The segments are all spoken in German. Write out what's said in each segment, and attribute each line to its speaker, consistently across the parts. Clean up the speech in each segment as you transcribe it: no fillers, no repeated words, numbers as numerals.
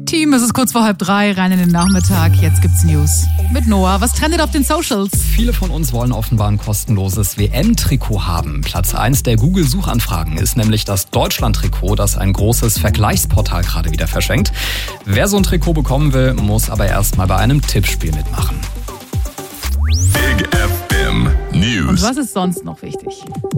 Speaker 1: Team, es ist kurz vor 2:30, rein in den Nachmittag. Jetzt gibt's News mit Noah. Was trendet auf den Socials?
Speaker 2: Viele von uns wollen offenbar ein kostenloses WM-Trikot haben. Platz 1 der Google-Suchanfragen ist nämlich das Deutschland-Trikot, das ein großes Vergleichsportal gerade wieder verschenkt. Wer so ein Trikot bekommen will, muss aber erstmal bei einem Tippspiel mitmachen.
Speaker 3: Big FM News.
Speaker 1: Und was ist sonst noch wichtig?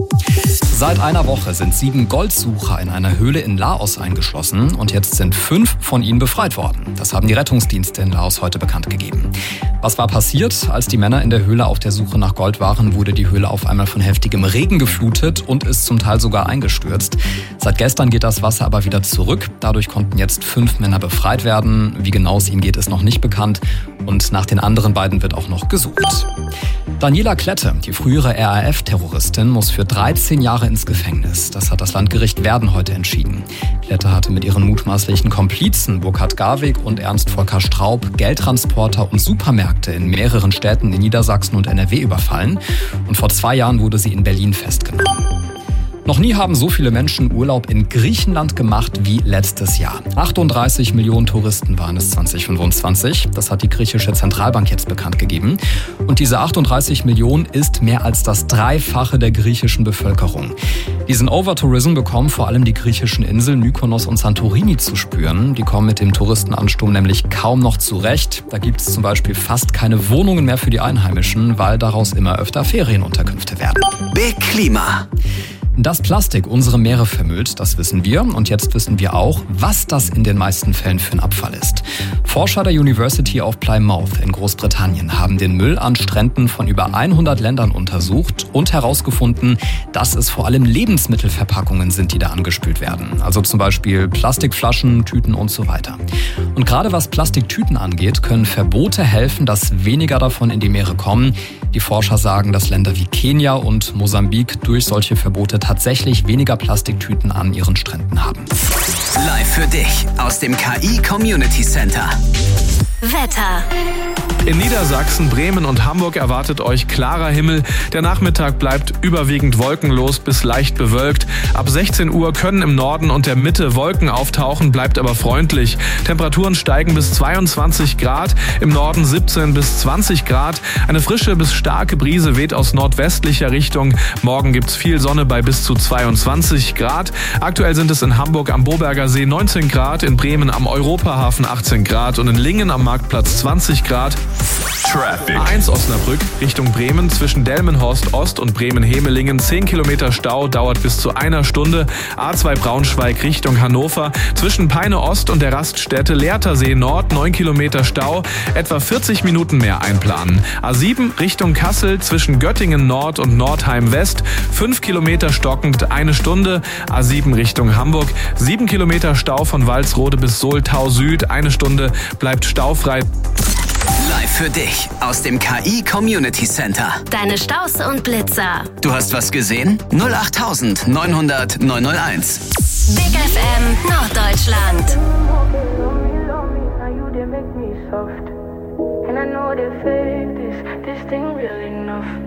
Speaker 2: Seit einer Woche sind 7 Goldsucher in einer Höhle in Laos eingeschlossen und jetzt sind 5 von ihnen befreit worden. Das haben die Rettungsdienste in Laos heute bekannt gegeben. Was war passiert? Als die Männer in der Höhle auf der Suche nach Gold waren, wurde die Höhle auf einmal von heftigem Regen geflutet und ist zum Teil sogar eingestürzt. Seit gestern geht das Wasser aber wieder zurück. Dadurch konnten jetzt 5 Männer befreit werden. Wie genau es ihnen geht, ist noch nicht bekannt. Und nach den anderen beiden wird auch noch gesucht. Daniela Klette, die frühere RAF-Terroristin, muss für 13 Jahre ins Gefängnis. Das hat das Landgericht Werden heute entschieden. Klette hatte mit ihren mutmaßlichen Komplizen Burkhard Garwig und Ernst Volker Straub Geldtransporter und Supermärkte in mehreren Städten in Niedersachsen und NRW überfallen. Und vor 2 Jahren wurde sie in Berlin festgenommen. Noch nie haben so viele Menschen Urlaub in Griechenland gemacht wie letztes Jahr. 38 Millionen Touristen waren es 2025. Das hat die griechische Zentralbank jetzt bekannt gegeben. Und diese 38 Millionen ist mehr als das Dreifache der griechischen Bevölkerung. Diesen Overtourism bekommen vor allem die griechischen Inseln Mykonos und Santorini zu spüren. Die kommen mit dem Touristenansturm nämlich kaum noch zurecht. Da gibt es zum Beispiel fast keine Wohnungen mehr für die Einheimischen, weil daraus immer öfter Ferienunterkünfte werden.
Speaker 4: Big Klima.
Speaker 2: Dass Plastik unsere Meere vermüllt, das wissen wir. Und jetzt wissen wir auch, was das in den meisten Fällen für ein Abfall ist. Forscher der University of Plymouth in Großbritannien haben den Müll an Stränden von über 100 Ländern untersucht und herausgefunden, dass es vor allem Lebensmittelverpackungen sind, die da angespült werden. Also zum Beispiel Plastikflaschen, Tüten und so weiter. Und gerade was Plastiktüten angeht, können Verbote helfen, dass weniger davon in die Meere kommen. Die Forscher sagen, dass Länder wie Kenia und Mosambik durch solche Verbote tatsächlich weniger Plastiktüten an ihren Stränden haben.
Speaker 4: Live für dich aus dem KI Community Center.
Speaker 5: Wetter.
Speaker 6: In Niedersachsen, Bremen und Hamburg erwartet euch klarer Himmel. Der Nachmittag bleibt überwiegend wolkenlos bis leicht bewölkt. Ab 16 Uhr können im Norden und der Mitte Wolken auftauchen, bleibt aber freundlich. Temperaturen steigen bis 22 Grad, im Norden 17 bis 20 Grad. Eine frische bis starke Brise weht aus nordwestlicher Richtung. Morgen gibt's viel Sonne bei bis zu 22 Grad. Aktuell sind es in Hamburg am Boberger See 19 Grad, in Bremen am Europahafen 18 Grad und in Lingen am Marktplatz 20 Grad.
Speaker 3: Traffic.
Speaker 6: A1 Osnabrück Richtung Bremen zwischen Delmenhorst Ost und Bremen-Hemelingen 10 Kilometer Stau, dauert bis zu 1 Stunde. A2 Braunschweig Richtung Hannover zwischen Peine Ost und der Raststätte Lehrtersee Nord 9 Kilometer Stau, etwa 40 Minuten mehr einplanen. A7 Richtung Kassel zwischen Göttingen Nord und Nordheim West 5 Kilometer stockend, 1 Stunde. A7 Richtung Hamburg 7 Kilometer Stau von Walsrode bis Soltau Süd, 1 Stunde, bleibt staufrei.
Speaker 4: Live für dich aus dem KI Community Center.
Speaker 5: Deine Staus und Blitzer.
Speaker 4: Du hast was gesehen? 08900 901.
Speaker 5: Big FM Norddeutschland.
Speaker 7: And I know they fake this thing real enough.